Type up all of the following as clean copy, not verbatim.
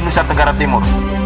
Nusa Tenggara Timur.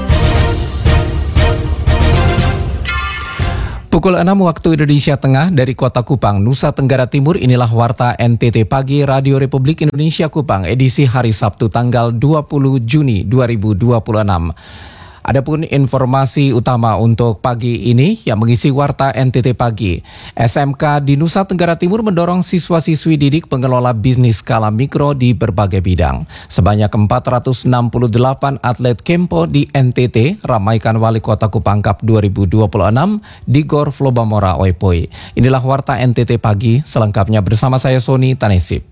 Pukul 6 waktu Indonesia Tengah dari Kota Kupang, Nusa Tenggara Timur, inilah Warta NTT Pagi Radio Republik Indonesia Kupang, edisi hari Sabtu tanggal 20 Juni 2026. Adapun informasi utama untuk pagi ini yang mengisi Warta NTT Pagi. SMK di Nusa Tenggara Timur mendorong siswa-siswi didik pengelola bisnis skala mikro di berbagai bidang. Sebanyak 468 atlet Kempo di NTT ramaikan Wali Kota Kupang Cup 2026 di Gor Flobamora Oepoi. Inilah Warta NTT Pagi, selengkapnya bersama saya Sony Tanesip.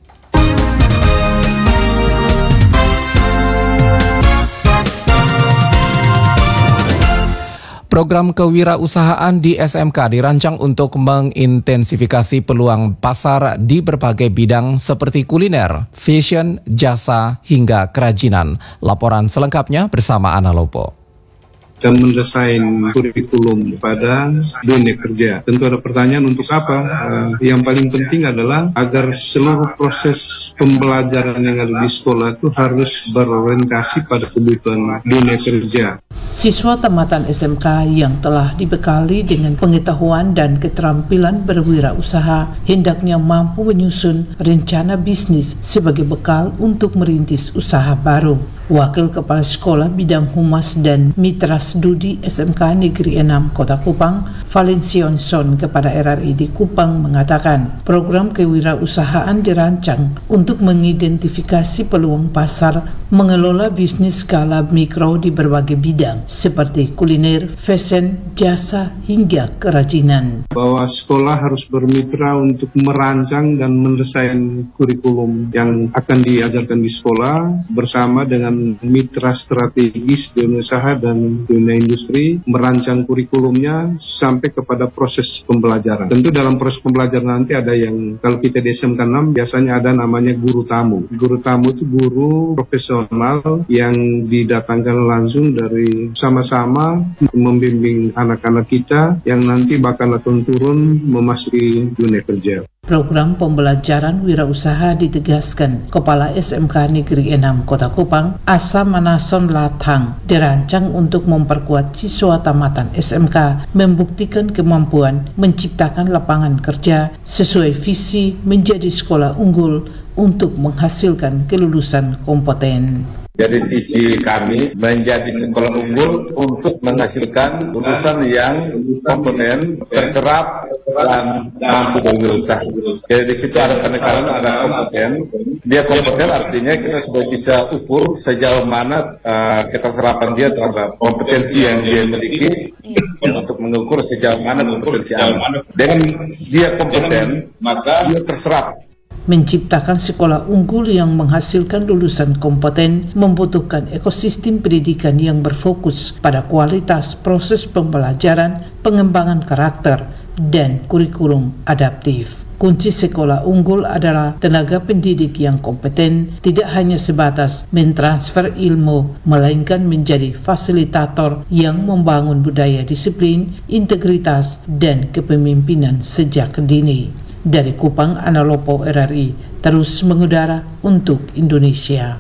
Program kewirausahaan di SMK dirancang untuk mengintensifikasi peluang pasar di berbagai bidang seperti kuliner, fashion, jasa, hingga kerajinan. Laporan selengkapnya bersama Ana Lopo. Dan mendesain kurikulum pada dunia kerja. Tentu ada pertanyaan untuk apa? Yang paling penting adalah agar seluruh proses pembelajaran yang ada di sekolah itu harus berorientasi pada kebutuhan dunia kerja. Siswa tamatan SMK yang telah dibekali dengan pengetahuan dan keterampilan berwirausaha hendaknya mampu menyusun rencana bisnis sebagai bekal untuk merintis usaha baru. Wakil Kepala Sekolah Bidang Humas dan Mitra Studi SMK Negeri 6 Kota Kupang, Valencion Son kepada RRI di Kupang mengatakan, program kewirausahaan dirancang untuk mengidentifikasi peluang pasar, mengelola bisnis skala mikro di berbagai bidang seperti kuliner, fashion, jasa, hingga kerajinan. Bahwa sekolah harus bermitra untuk merancang dan mendesain kurikulum yang akan diajarkan di sekolah bersama dengan mitra strategis dunia usaha dan dunia industri, merancang kurikulumnya sampai kepada proses pembelajaran. Tentu dalam proses pembelajaran nanti ada yang, kalau kita di SMK 6 biasanya ada namanya guru tamu. Guru tamu itu guru profesional yang didatangkan langsung dari sama-sama membimbing anak-anak kita yang nanti bakal akan turun memasuki dunia kerja. Program pembelajaran wirausaha ditegaskan Kepala SMK Negeri 6 Kota Kupang, Asa Manason Latang, dirancang untuk memperkuat siswa tamatan SMK membuktikan kemampuan menciptakan lapangan kerja sesuai visi menjadi sekolah unggul untuk menghasilkan kelulusan kompeten. Jadi visi kami menjadi sekolah unggul untuk menghasilkan lulusan yang kompeten, terserap dan mampu berwirausaha. Jadi di situ ada penekanan, ada kompeten. Dia kompeten artinya kita sudah bisa ukur sejauh mana keterserapan dia terhadap kompetensi yang dia miliki untuk mengukur sejauh mana kompetensi anak. Dengan dia kompeten, maka dia terserap. Menciptakan sekolah unggul yang menghasilkan lulusan kompeten membutuhkan ekosistem pendidikan yang berfokus pada kualitas proses pembelajaran, pengembangan karakter, dan kurikulum adaptif. Kunci sekolah unggul adalah tenaga pendidik yang kompeten, tidak hanya sebatas mentransfer ilmu, melainkan menjadi fasilitator yang membangun budaya disiplin, integritas, dan kepemimpinan sejak dini. Dari Kupang, Ana Lopo, RRI, terus mengudara untuk Indonesia.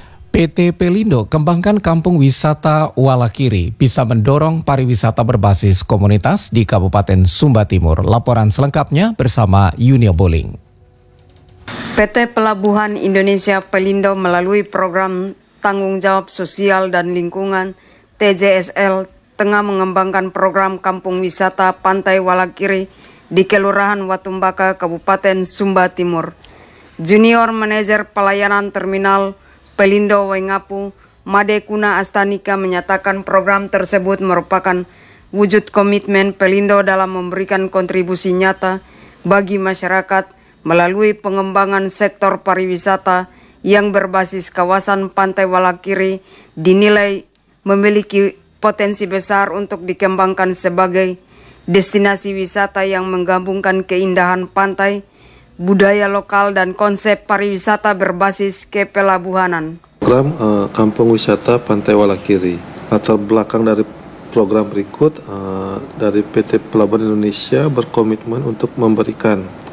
PT Pelindo kembangkan kampung wisata Walakiri bisa mendorong pariwisata berbasis komunitas di Kabupaten Sumba Timur. Laporan selengkapnya bersama Yunia Boling. PT Pelabuhan Indonesia Pelindo melalui program Tanggung Jawab Sosial dan Lingkungan TJSL tengah mengembangkan program kampung wisata Pantai Walakiri di Kelurahan Watumbaka, Kabupaten Sumba Timur. Junior Manajer Pelayanan Terminal Pelindo Waingapu, Made Kuna Astanika menyatakan program tersebut merupakan wujud komitmen Pelindo dalam memberikan kontribusi nyata bagi masyarakat melalui pengembangan sektor pariwisata yang berbasis kawasan Pantai Walakiri dinilai memiliki potensi besar untuk dikembangkan sebagai destinasi wisata yang menggabungkan keindahan pantai, budaya lokal, dan konsep pariwisata berbasis kepelabuhanan. Program Kampung Wisata Pantai Walakiri. Latar belakang dari program berikut, dari PT Pelabuhan Indonesia berkomitmen untuk memberikan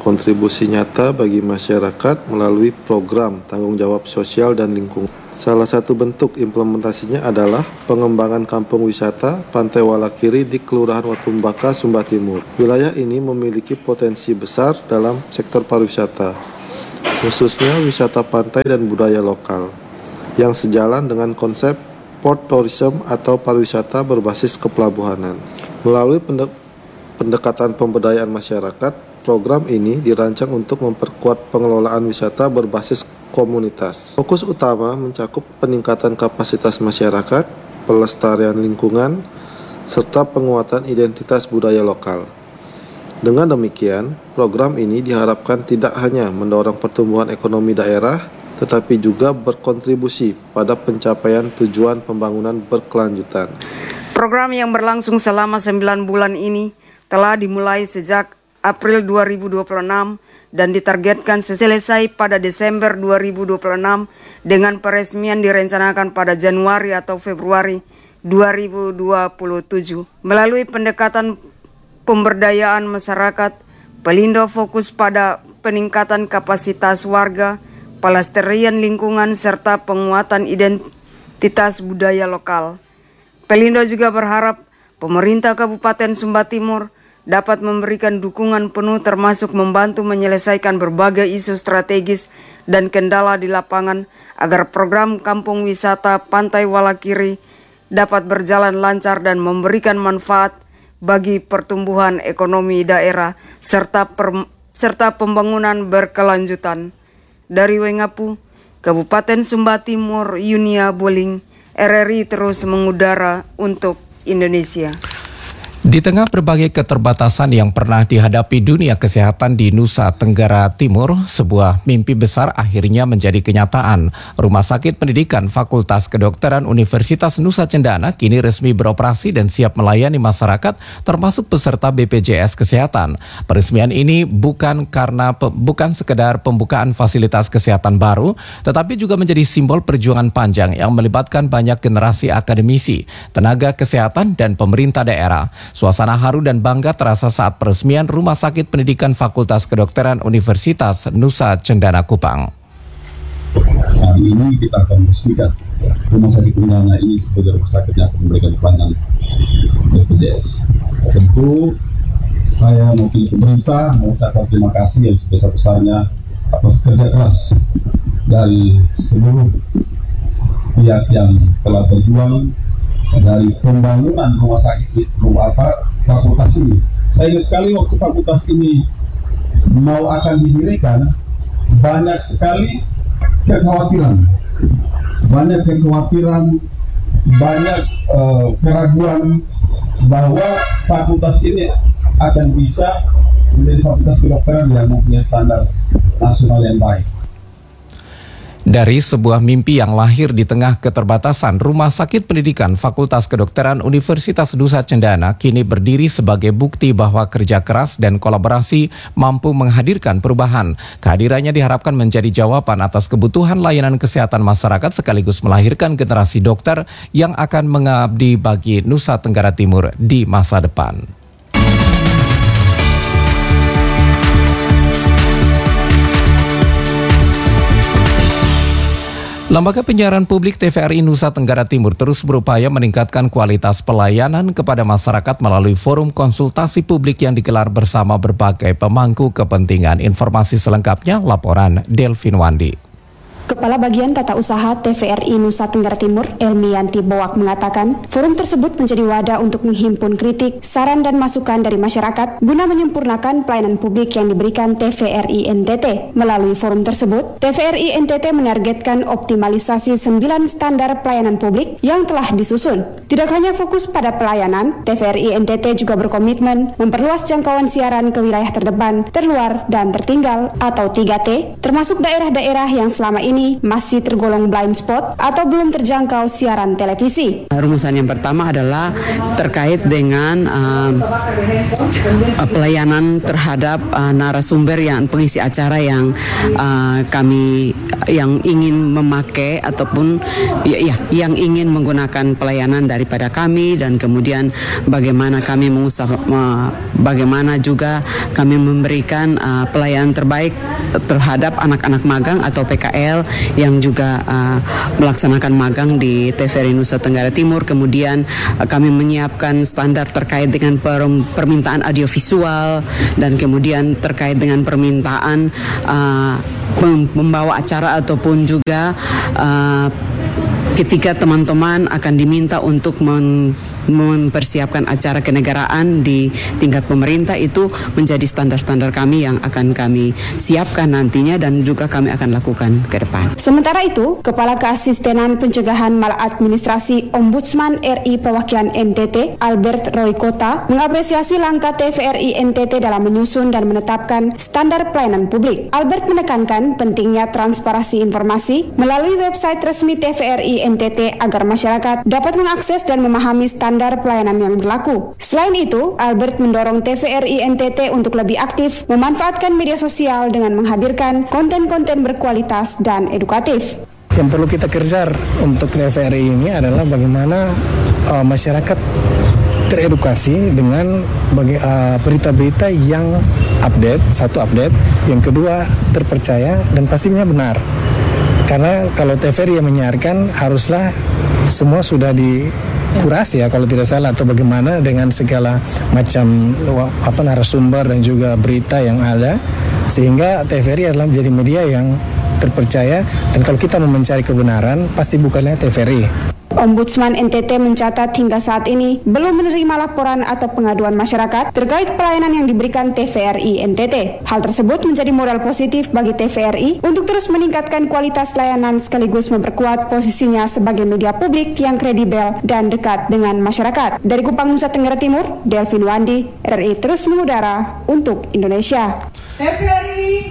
berkontribusi nyata bagi masyarakat melalui program tanggung jawab sosial dan lingkungan. Salah satu bentuk implementasinya adalah pengembangan kampung wisata Pantai Walakiri di Kelurahan Watumbaka, Sumba Timur. Wilayah ini memiliki potensi besar dalam sektor pariwisata, khususnya wisata pantai dan budaya lokal, yang sejalan dengan konsep port tourism atau pariwisata berbasis kepelabuhanan. Melalui pendekatan pemberdayaan masyarakat, program ini dirancang untuk memperkuat pengelolaan wisata berbasis komunitas. Fokus utama mencakup peningkatan kapasitas masyarakat, pelestarian lingkungan, serta penguatan identitas budaya lokal. Dengan demikian, program ini diharapkan tidak hanya mendorong pertumbuhan ekonomi daerah, tetapi juga berkontribusi pada pencapaian tujuan pembangunan berkelanjutan. Program yang berlangsung selama 9 bulan ini telah dimulai sejak April 2026 dan ditargetkan selesai pada Desember 2026 dengan peresmian direncanakan pada Januari atau Februari 2027. Melalui pendekatan pemberdayaan masyarakat, Pelindo fokus pada peningkatan kapasitas warga, pelestarian lingkungan, serta penguatan identitas budaya lokal. Pelindo juga berharap pemerintah Kabupaten Sumba Timur dapat memberikan dukungan penuh termasuk membantu menyelesaikan berbagai isu strategis dan kendala di lapangan agar program Kampung Wisata Pantai Walakiri dapat berjalan lancar dan memberikan manfaat bagi pertumbuhan ekonomi daerah serta pembangunan berkelanjutan. Dari Wengapu, Kabupaten Sumba Timur, Yunia Boling, RRI terus mengudara untuk Indonesia. Di tengah berbagai keterbatasan yang pernah dihadapi dunia kesehatan di Nusa Tenggara Timur, sebuah mimpi besar akhirnya menjadi kenyataan. Rumah Sakit Pendidikan Fakultas Kedokteran Universitas Nusa Cendana kini resmi beroperasi dan siap melayani masyarakat termasuk peserta BPJS Kesehatan. Peresmian ini bukan sekedar pembukaan fasilitas kesehatan baru, tetapi juga menjadi simbol perjuangan panjang yang melibatkan banyak generasi akademisi, tenaga kesehatan, dan pemerintah daerah. Suasana haru dan bangga terasa saat peresmian Rumah Sakit Pendidikan Fakultas Kedokteran Universitas Nusa Cendana Kupang. Hari ini kita akan meresmikan Rumah Sakit Cendana ini sebagai rumah sakit yang akan memberikan pelayanan BPJS. Tentu saya mewakili pemerintah mengucapkan terima kasih yang sebesar-besarnya atas kerja keras dari seluruh pihak yang telah berjuang dari pembangunan rumah sakit fakultas ini. Saya ingat sekali waktu fakultas ini mau akan didirikan, banyak sekali kekhawatiran, banyak keraguan bahwa fakultas ini akan bisa menjadi fakultas kedokteran yang mempunyai standar nasional yang baik. Dari sebuah mimpi yang lahir di tengah keterbatasan, Rumah Sakit Pendidikan Fakultas Kedokteran Universitas Nusa Cendana kini berdiri sebagai bukti bahwa kerja keras dan kolaborasi mampu menghadirkan perubahan. Kehadirannya diharapkan menjadi jawaban atas kebutuhan layanan kesehatan masyarakat sekaligus melahirkan generasi dokter yang akan mengabdi bagi Nusa Tenggara Timur di masa depan. Lembaga Penyiaran Publik TVRI Nusa Tenggara Timur terus berupaya meningkatkan kualitas pelayanan kepada masyarakat melalui forum konsultasi publik yang digelar bersama berbagai pemangku kepentingan. Informasi selengkapnya laporan Delvin Wandi. Kepala Bagian Tata Usaha TVRI Nusa Tenggara Timur, Elmianti Boak mengatakan, forum tersebut menjadi wadah untuk menghimpun kritik, saran dan masukan dari masyarakat guna menyempurnakan pelayanan publik yang diberikan TVRI NTT. Melalui forum tersebut, TVRI NTT menargetkan optimalisasi 9 standar pelayanan publik yang telah disusun. Tidak hanya fokus pada pelayanan, TVRI NTT juga berkomitmen memperluas jangkauan siaran ke wilayah terdepan, terluar, dan tertinggal atau 3T, termasuk daerah-daerah yang selama ini ini masih tergolong blind spot atau belum terjangkau siaran televisi. Rumusan yang pertama adalah terkait dengan pelayanan terhadap narasumber yang pengisi acara yang kami yang ingin memakai ataupun yang ingin menggunakan pelayanan daripada kami, dan kemudian bagaimana kami bagaimana juga kami memberikan pelayanan terbaik terhadap anak-anak magang atau PKL yang juga melaksanakan magang di TVRI Nusa Tenggara Timur. Kemudian kami menyiapkan standar terkait dengan permintaan audiovisual, dan kemudian terkait dengan permintaan membawa acara ataupun juga ketika teman-teman akan diminta untuk mempersiapkan acara kenegaraan di tingkat pemerintah, itu menjadi standar-standar kami yang akan kami siapkan nantinya dan juga kami akan lakukan ke depan. Sementara itu, Kepala Keasistenan Pencegahan Maladministrasi Ombudsman RI Perwakilan NTT, Albert Roy Kota, mengapresiasi langkah TVRI NTT dalam menyusun dan menetapkan standar pelayanan publik. Albert menekankan pentingnya transparansi informasi melalui website resmi TVRI NTT agar masyarakat dapat mengakses dan memahami standar pelayanan yang berlaku. Selain itu, Albert mendorong TVRI NTT untuk lebih aktif memanfaatkan media sosial dengan menghadirkan konten-konten berkualitas dan edukatif. Yang perlu kita kejar untuk TVRI ini adalah bagaimana masyarakat teredukasi dengan berita-berita yang update, satu update, yang kedua terpercaya dan pastinya benar. Karena kalau TVRI yang menyiarkan haruslah semua sudah dikurasi ya kalau tidak salah, atau bagaimana dengan segala macam narasumber dan juga berita yang ada, sehingga TVRI adalah menjadi media yang terpercaya, dan kalau kita mau mencari kebenaran pasti bukannya TVRI. Ombudsman NTT mencatat hingga saat ini belum menerima laporan atau pengaduan masyarakat terkait pelayanan yang diberikan TVRI NTT. Hal tersebut menjadi modal positif bagi TVRI untuk terus meningkatkan kualitas layanan sekaligus memperkuat posisinya sebagai media publik yang kredibel dan dekat dengan masyarakat. Dari Kupang, Nusa Tenggara Timur, Delvin Wandi, RRI terus mengudara untuk Indonesia. TVRI,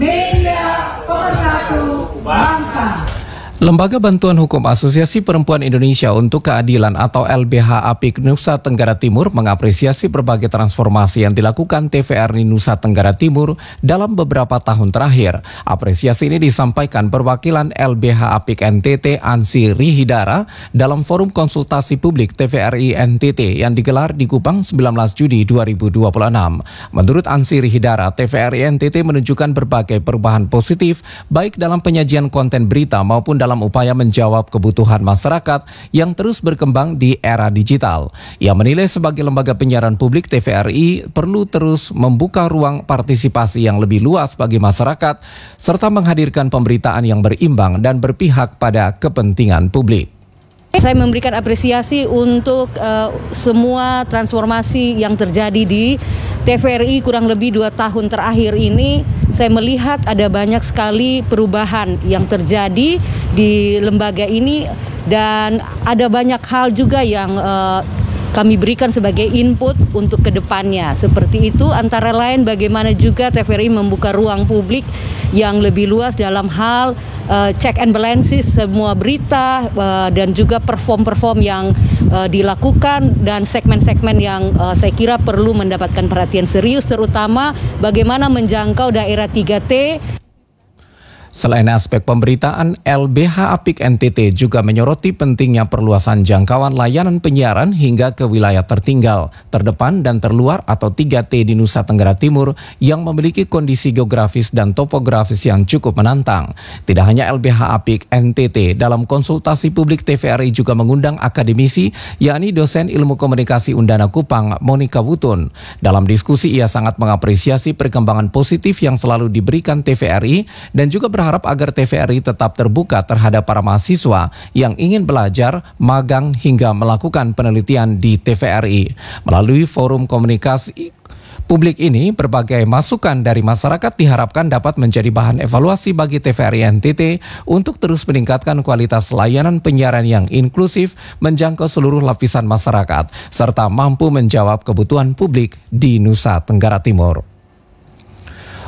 media pemersatu bangsa. Lembaga Bantuan Hukum Asosiasi Perempuan Indonesia untuk Keadilan atau LBH APIK Nusa Tenggara Timur mengapresiasi berbagai transformasi yang dilakukan TVRI Nusa Tenggara Timur dalam beberapa tahun terakhir. Apresiasi ini disampaikan perwakilan LBH APIK NTT Ansi Rihidara dalam forum konsultasi publik TVRI NTT yang digelar di Kupang 19 Juni 2026. Menurut Ansi Rihidara, TVRI NTT menunjukkan berbagai perubahan positif baik dalam penyajian konten berita maupun dalam upaya menjawab kebutuhan masyarakat yang terus berkembang di era digital. Ia menilai sebagai lembaga penyiaran publik, TVRI perlu terus membuka ruang partisipasi yang lebih luas bagi masyarakat serta menghadirkan pemberitaan yang berimbang dan berpihak pada kepentingan publik. Saya memberikan apresiasi untuk semua transformasi yang terjadi di TVRI kurang lebih 2 tahun terakhir ini. Saya melihat ada banyak sekali perubahan yang terjadi di lembaga ini, dan ada banyak hal juga yang kami berikan sebagai input untuk kedepannya. Seperti itu, antara lain bagaimana juga TVRI membuka ruang publik yang lebih luas dalam hal check and balances semua berita dan juga perform yang dilakukan, dan segmen-segmen yang saya kira perlu mendapatkan perhatian serius, terutama bagaimana menjangkau daerah 3T. Selain aspek pemberitaan, LBH APIK NTT juga menyoroti pentingnya perluasan jangkauan layanan penyiaran hingga ke wilayah tertinggal, terdepan dan terluar atau 3T di Nusa Tenggara Timur yang memiliki kondisi geografis dan topografis yang cukup menantang. Tidak hanya LBH APIK NTT, dalam konsultasi publik TVRI juga mengundang akademisi, yakni dosen ilmu komunikasi Undana Kupang, Monica Wutun. Dalam diskusi ia sangat mengapresiasi perkembangan positif yang selalu diberikan TVRI dan juga berharap agar TVRI tetap terbuka terhadap para mahasiswa yang ingin belajar, magang hingga melakukan penelitian di TVRI. Melalui forum komunikasi publik ini, berbagai masukan dari masyarakat diharapkan dapat menjadi bahan evaluasi bagi TVRI NTT untuk terus meningkatkan kualitas layanan penyiaran yang inklusif, menjangkau seluruh lapisan masyarakat, serta mampu menjawab kebutuhan publik di Nusa Tenggara Timur.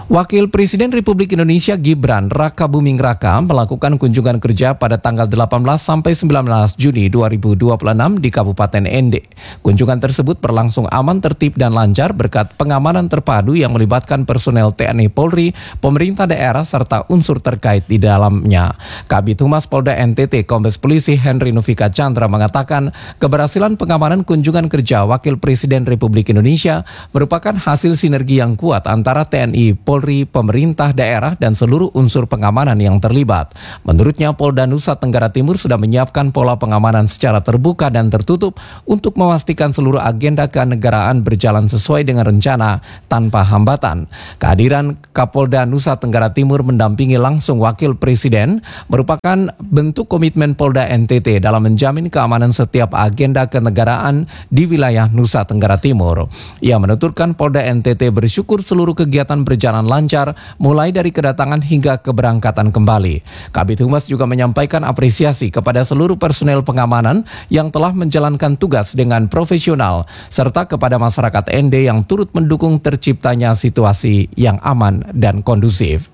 Wakil Presiden Republik Indonesia Gibran Rakabuming Raka melakukan kunjungan kerja pada tanggal 18 sampai 19 Juni 2026 di Kabupaten Ende. Kunjungan tersebut berlangsung aman, tertib, dan lancar berkat pengamanan terpadu yang melibatkan personel TNI Polri, pemerintah daerah, serta unsur terkait di dalamnya. Kabid Humas Polda NTT Kombes Polisi Henry Nufika Chandra mengatakan keberhasilan pengamanan kunjungan kerja Wakil Presiden Republik Indonesia merupakan hasil sinergi yang kuat antara TNI, Polri, pemerintah daerah, dan seluruh unsur pengamanan yang terlibat. Menurutnya, Polda Nusa Tenggara Timur sudah menyiapkan pola pengamanan secara terbuka dan tertutup untuk memastikan seluruh agenda kenegaraan berjalan sesuai dengan rencana tanpa hambatan. Kehadiran Kapolda Nusa Tenggara Timur mendampingi langsung Wakil Presiden merupakan bentuk komitmen Polda NTT dalam menjamin keamanan setiap agenda kenegaraan di wilayah Nusa Tenggara Timur. Ia menuturkan Polda NTT bersyukur seluruh kegiatan berjalan lancar mulai dari kedatangan hingga keberangkatan kembali. Kabid Humas juga menyampaikan apresiasi kepada seluruh personel pengamanan yang telah menjalankan tugas dengan profesional serta kepada masyarakat Ende yang turut mendukung terciptanya situasi yang aman dan kondusif.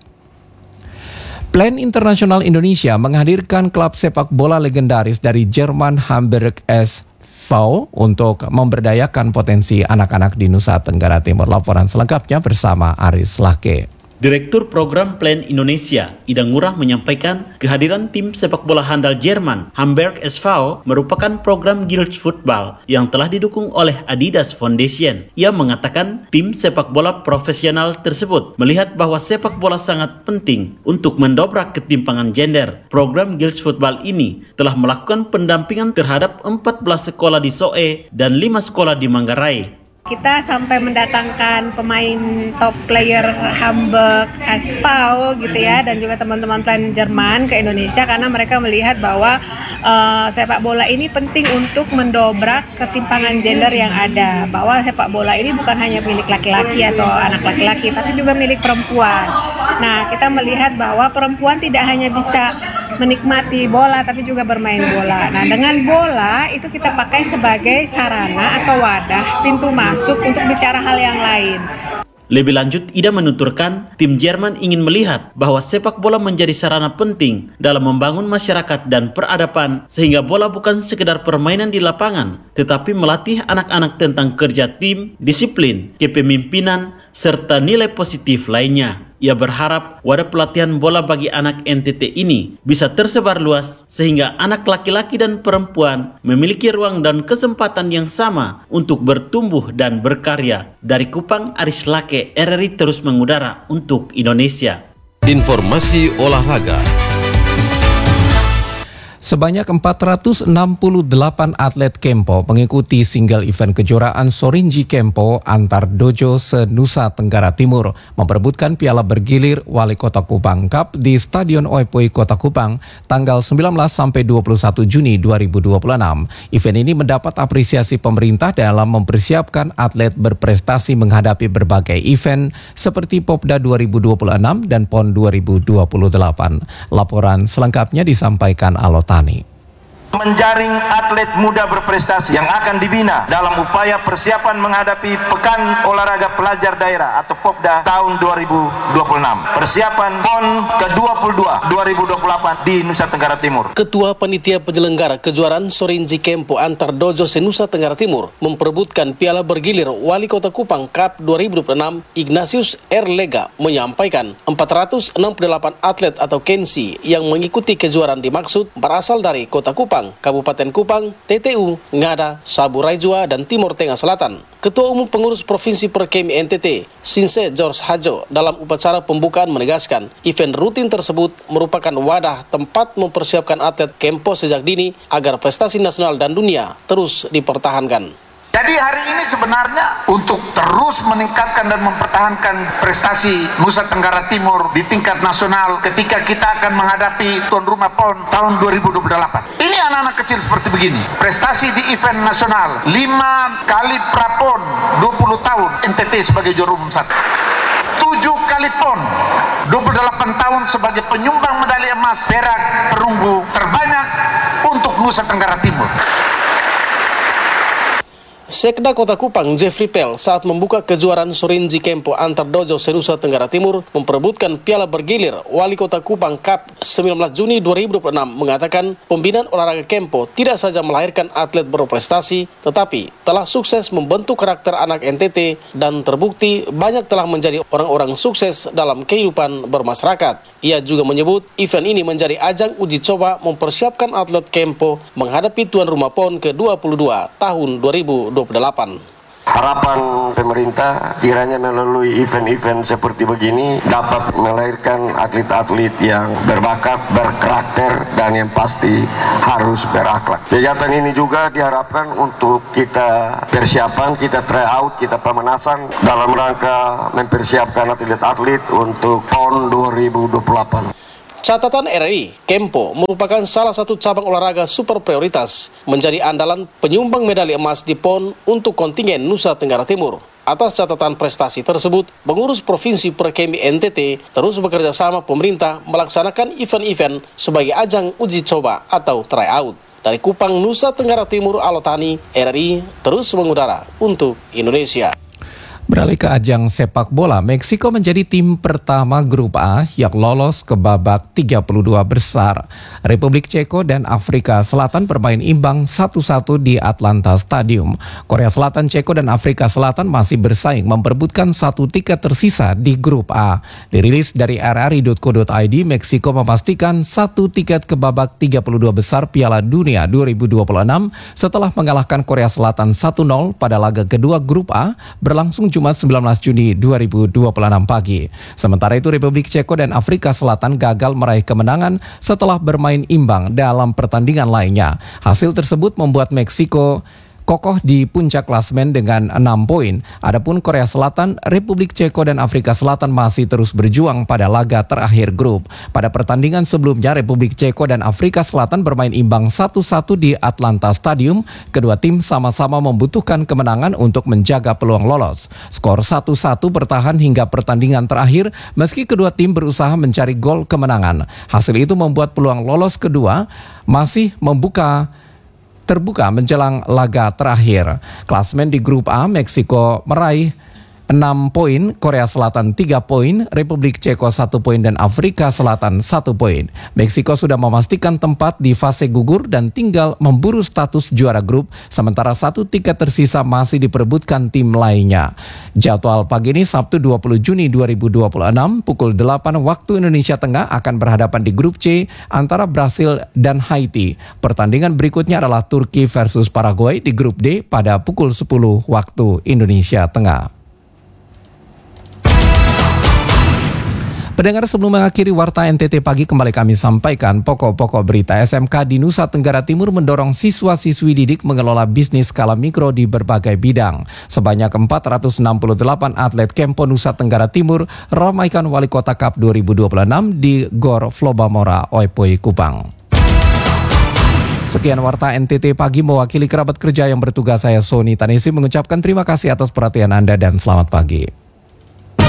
Plan Internasional Indonesia menghadirkan klub sepak bola legendaris dari Jerman Hamburg SV untuk memberdayakan potensi anak-anak di Nusa Tenggara Timur. Laporan selengkapnya bersama Aris Lake. Direktur Program Plan Indonesia, Ida Ngurah, menyampaikan kehadiran tim sepak bola handal Jerman, Hamburg SV, merupakan program Guild Football yang telah didukung oleh Adidas Foundation. Ia mengatakan tim sepak bola profesional tersebut melihat bahwa sepak bola sangat penting untuk mendobrak ketimpangan gender. Program Guild Football ini telah melakukan pendampingan terhadap 14 sekolah di Soe dan 5 sekolah di Manggarai. Kita sampai mendatangkan pemain top player Hamburg SV gitu ya, dan juga teman-teman Plan Jerman ke Indonesia karena mereka melihat bahwa sepak bola ini penting untuk mendobrak ketimpangan gender yang ada, bahwa sepak bola ini bukan hanya milik laki-laki atau anak laki-laki tapi juga milik perempuan. Nah, kita melihat bahwa perempuan tidak hanya bisa menikmati bola tapi juga bermain bola. Nah, dengan bola itu kita pakai sebagai sarana atau wadah, pintu masuk untuk bicara hal yang lain. Lebih lanjut, Ida menuturkan tim Jerman ingin melihat bahwa sepak bola menjadi sarana penting dalam membangun masyarakat dan peradaban, sehingga bola bukan sekedar permainan di lapangan, tetapi melatih anak-anak tentang kerja tim, disiplin, kepemimpinan, serta nilai positif lainnya. Ia berharap wadah pelatihan bola bagi anak NTT ini bisa tersebar luas sehingga anak laki-laki dan perempuan memiliki ruang dan kesempatan yang sama untuk bertumbuh dan berkarya. Dari Kupang, Aris Lake, RRI terus mengudara untuk Indonesia. Informasi olahraga. Sebanyak 468 atlet Kempo mengikuti single event kejuaraan Sorinji Kempo antar dojo se-Nusa Tenggara Timur memperebutkan piala bergilir Wali Kota Kupang Cup di Stadion Oepoi Kota Kupang tanggal 19 sampai 21 Juni 2026. Event ini mendapat apresiasi pemerintah dalam mempersiapkan atlet berprestasi menghadapi berbagai event seperti Popda 2026 dan PON 2028. Laporan selengkapnya disampaikan Alot Tani. Menjaring atlet muda berprestasi yang akan dibina dalam upaya persiapan menghadapi Pekan Olahraga Pelajar Daerah atau Popda tahun 2026. Persiapan PON ke-22 2028 di Nusa Tenggara Timur. Ketua Panitia Penyelenggara Kejuaraan Sorinji Kempo antar dojo se-Nusa Tenggara Timur memperebutkan piala bergilir Wali Kota Kupang Cup 2026, Ignatius R. Lega menyampaikan 468 atlet atau Kensi yang mengikuti kejuaraan dimaksud berasal dari Kota Kupang, Kabupaten Kupang, TTU, Ngada, Sabu Raijua, dan Timur Tengah Selatan. Ketua Umum Pengurus Provinsi Perkemi NTT, Sinse George Hajo, dalam upacara pembukaan menegaskan, event rutin tersebut merupakan wadah tempat mempersiapkan atlet Kempo sejak dini agar prestasi nasional dan dunia terus dipertahankan. Jadi hari ini sebenarnya untuk terus meningkatkan dan mempertahankan prestasi Nusa Tenggara Timur di tingkat nasional ketika kita akan menghadapi tuan rumah PON tahun 2028. Ini anak-anak kecil seperti begini. Prestasi di event nasional, 5 kali pra-PON 20 tahun NTT sebagai juara umum 1. 7 kali PON 28 tahun sebagai penyumbang medali emas, perak, perunggu terbanyak untuk Nusa Tenggara Timur. Sekda Kota Kupang Jeffrey Pell saat membuka kejuaraan Sorinji Kempo antar dojo se-Nusa Tenggara Timur memperebutkan piala bergilir Wali Kota Kupang Cup 19 Juni 2026 mengatakan pembinaan olahraga Kempo tidak saja melahirkan atlet berprestasi tetapi telah sukses membentuk karakter anak NTT dan terbukti banyak telah menjadi orang-orang sukses dalam kehidupan bermasyarakat. Ia juga menyebut event ini menjadi ajang uji coba mempersiapkan atlet Kempo menghadapi tuan rumah PON ke-22 tahun 2028. Harapan pemerintah kiranya melalui event-event seperti begini dapat melahirkan atlet-atlet yang berbakat, berkarakter, dan yang pasti harus berakhlak. Kegiatan ini juga diharapkan untuk kita persiapan, kita tryout, kita pemanasan dalam rangka mempersiapkan atlet-atlet untuk PON 2028. Catatan RRI, Kempo merupakan salah satu cabang olahraga super prioritas, menjadi andalan penyumbang medali emas di PON untuk kontingen Nusa Tenggara Timur. Atas catatan prestasi tersebut, pengurus Provinsi Perkemi NTT terus bekerja sama pemerintah melaksanakan event-event sebagai ajang uji coba atau tryout. Dari Kupang, Nusa Tenggara Timur, Alotani, RRI terus mengudara untuk Indonesia. Beralih ke ajang sepak bola, Meksiko menjadi tim pertama grup A yang lolos ke babak 32 besar. Republik Ceko dan Afrika Selatan bermain imbang 1-1 di Atlanta Stadium. Korea Selatan, Ceko dan Afrika Selatan masih bersaing memperebutkan satu tiket tersisa di grup A. Dirilis dari rri.co.id, Meksiko memastikan satu tiket ke babak 32 besar Piala Dunia 2026 setelah mengalahkan Korea Selatan 1-0 pada laga kedua grup A berlangsung Jumat 19 Juni 2026 pagi. Sementara itu Republik Ceko dan Afrika Selatan gagal meraih kemenangan setelah bermain imbang dalam pertandingan lainnya. Hasil tersebut membuat Meksiko kokoh di puncak klasemen dengan 6 poin. Adapun Korea Selatan, Republik Ceko dan Afrika Selatan masih terus berjuang pada laga terakhir grup. Pada pertandingan sebelumnya, Republik Ceko dan Afrika Selatan bermain imbang 1-1 di Atlanta Stadium. Kedua tim sama-sama membutuhkan kemenangan untuk menjaga peluang lolos. Skor 1-1 bertahan hingga pertandingan terakhir meski kedua tim berusaha mencari gol kemenangan. Hasil itu membuat peluang lolos kedua masih terbuka menjelang laga terakhir. Klasemen di grup A, Meksiko meraih 6 poin, Korea Selatan 3 poin, Republik Ceko 1 poin dan Afrika Selatan 1 poin. Meksiko sudah memastikan tempat di fase gugur dan tinggal memburu status juara grup, sementara satu tiket tersisa masih diperebutkan tim lainnya. Jadwal pagi ini Sabtu 20 Juni 2026 pukul 8 waktu Indonesia Tengah akan berhadapan di grup C antara Brasil dan Haiti. Pertandingan berikutnya adalah Turki versus Paraguay di grup D pada pukul 10 waktu Indonesia Tengah. Pendengar, sebelum mengakhiri Warta NTT Pagi, kembali kami sampaikan pokok-pokok berita. SMK di Nusa Tenggara Timur mendorong siswa-siswi didik mengelola bisnis skala mikro di berbagai bidang. Sebanyak 468 atlet Kempo Nusa Tenggara Timur ramaikan Wali Kota Cup 2026 di Gor Flobamora, Oepoi, Kupang. Sekian Warta NTT Pagi, mewakili kerabat kerja yang bertugas, saya Sony Tanesi mengucapkan terima kasih atas perhatian Anda dan selamat pagi.